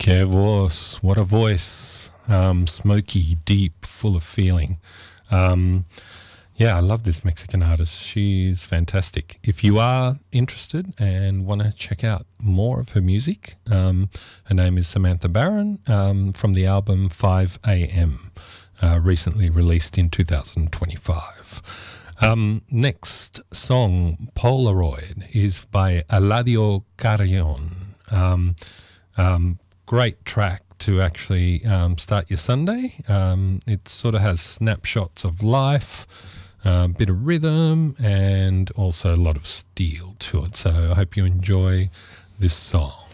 Que voz, what a voice. Smoky, deep, full of feeling. Yeah, I love this Mexican artist. She's fantastic. If you are interested and want to check out more of her music, her name is Samantha Barron from the album 5 AM, recently released in 2025. Next song, Polaroid, is by Eladio Carrion. Great track to actually start your Sunday. It sort of has snapshots of life, a bit of rhythm, and also a lot of steel to it. So I hope you enjoy this song.